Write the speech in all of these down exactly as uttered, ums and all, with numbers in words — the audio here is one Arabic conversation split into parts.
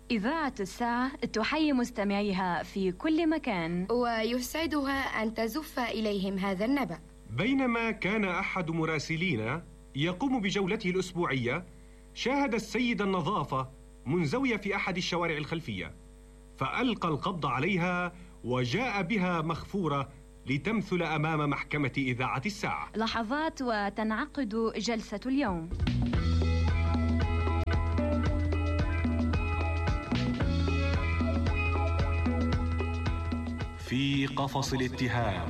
إذاعة الساعة تحيي مستمعيها في كل مكان، ويسعدها أن تزف إليهم هذا النبأ. بينما كان أحد مراسلينا يقوم بجولته الأسبوعية، شاهد السيد النظافة منزوية في أحد الشوارع الخلفية، فألقى القبض عليها وجاء بها مخفورة لتمثل أمام محكمة إذاعة الساعة. لحظات وتنعقد جلسة اليوم. في قفص الاتهام.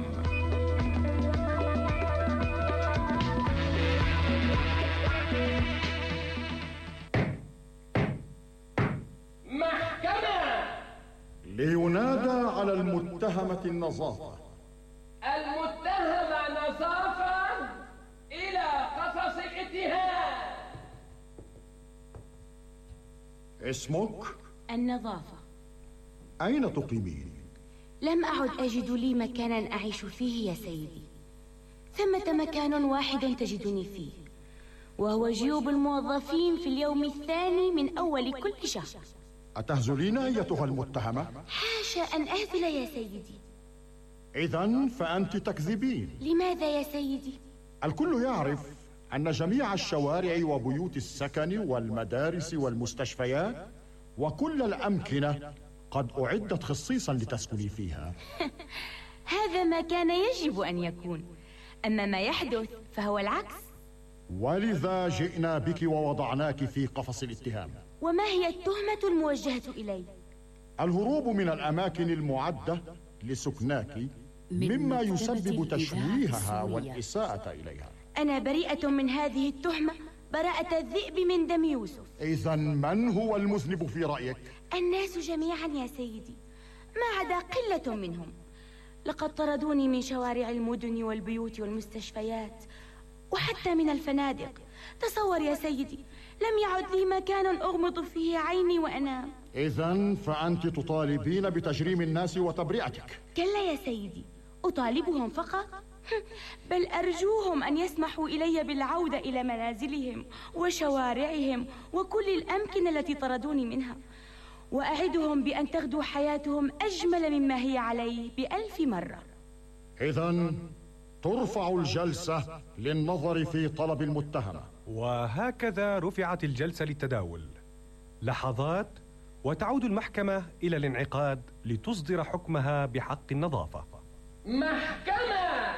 محكمة. لينادى على المتهمة النظافة. المتهمة نظافة إلى قفص الاتهام. اسمك؟ النظافة. أين تقيمين؟ لم أعد أجد لي مكانا أعيش فيه يا سيدي. ثمة مكان واحد تجدني فيه، وهو جيوب الموظفين في اليوم الثاني من أول كل شهر. أتهزلين أيتها المتهمة؟ حاشا أن أهزل يا سيدي. إذن فأنت تكذبين. لماذا يا سيدي؟ الكل يعرف أن جميع الشوارع وبيوت السكن والمدارس والمستشفيات وكل الأمكنة قد أعدت خصيصا لتسكني فيها. هذا ما كان يجب أن يكون، أما ما يحدث فهو العكس. ولذا جئنا بك ووضعناك في قفص الاتهام. وما هي التهمة الموجهة إلي؟ الهروب من الأماكن المعدة لسكناك مما يسبب تشويهها والإساءة إليها. أنا بريئة من هذه التهمة براءة الذئب من دم يوسف. إذن من هو المذنب في رأيك؟ الناس جميعا يا سيدي، ما عدا قلة منهم. لقد طردوني من شوارع المدن والبيوت والمستشفيات وحتى من الفنادق. تصور يا سيدي، لم يعد لي مكان أغمض فيه عيني وأنام. إذن فأنت تطالبين بتجريم الناس وتبرئتك. كلا يا سيدي، أطالبهم فقط؟ بل أرجوهم أن يسمحوا إلي بالعودة إلى منازلهم وشوارعهم وكل الأمكنة التي طردوني منها، وأعدهم بأن تغدو حياتهم أجمل مما هي عليه بألف مرة. إذن ترفع الجلسة للنظر في طلب المتهمة. وهكذا رفعت الجلسة للتداول. لحظات وتعود المحكمة إلى الانعقاد لتصدر حكمها بحق النظافة. محكمة.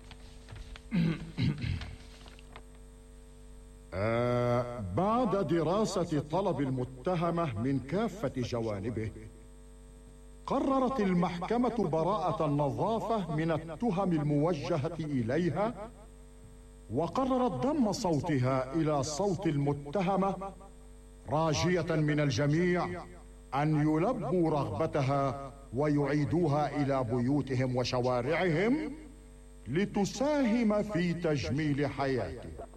آه بعد دراسة طلب المتهمة من كافة جوانبه، قررت المحكمة براءة النظافة من التهم الموجهة إليها، وقررت ضم صوتها إلى صوت المتهمة، راجية من الجميع أن يلبوا رغبتها ويعيدوها إلى بيوتهم وشوارعهم لتساهم في تجميل حياته.